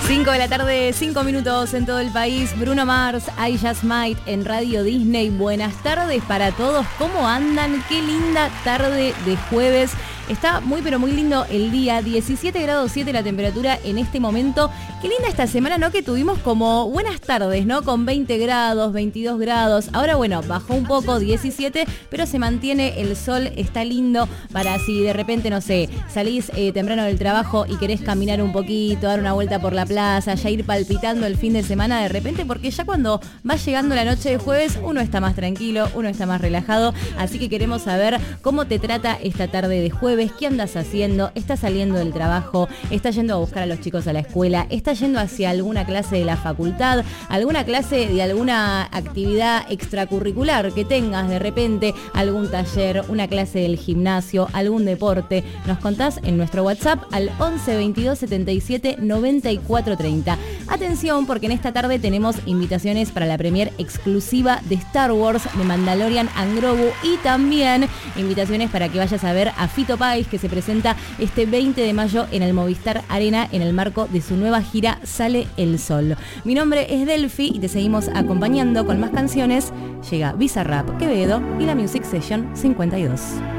5 de la tarde, 5 minutos en todo el país. Bruno Mars, I Just Might en Radio Disney. Buenas tardes para todos. ¿Cómo andan? Qué linda tarde de jueves. Está muy pero muy lindo el día, 17 grados 7 la temperatura en este momento. Qué linda esta semana, ¿no? Que tuvimos como buenas tardes, ¿no? Con 20 grados, 22 grados. Ahora, bueno, bajó un poco, 17, pero se mantiene el sol, está lindo para si de repente, no sé, salís temprano del trabajo y querés caminar un poquito, dar una vuelta por la plaza, ya ir palpitando el fin de semana de repente, porque ya cuando va llegando la noche de jueves, uno está más tranquilo, uno está más relajado. Así que queremos saber cómo te trata esta tarde de jueves. ¿Qué andas haciendo? ¿Estás saliendo del trabajo? ¿Estás yendo a buscar a los chicos a la escuela? ¿Estás yendo hacia alguna clase de la facultad? ¿Alguna clase de alguna actividad extracurricular que tengas de repente? ¿Algún taller? ¿Una clase del gimnasio? ¿Algún deporte? Nos contás en nuestro WhatsApp al 11 22 77 94 30. Atención, porque en esta tarde tenemos invitaciones para la premier exclusiva de Star Wars, de Mandalorian and Grogu, y también invitaciones para que vayas a ver a Fito Páez, que se presenta este 20 de mayo en el Movistar Arena en el marco de su nueva gira Sale el Sol. Mi nombre es Delphi y te seguimos acompañando con más canciones. Llega Bizarrap Quevedo y la Music Session 52.